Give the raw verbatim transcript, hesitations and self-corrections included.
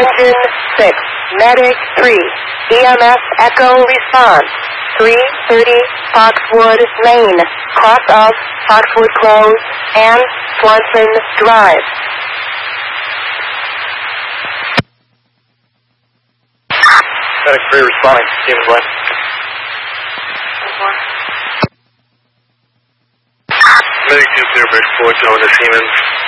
Engine six, Medic three, E M S Echo response, three thirty Foxwood Lane, cross of Foxwood Close and Swanson Drive. Medic three responding, Stephen Glenn. Medic two clear, bridge four, going to Siemens.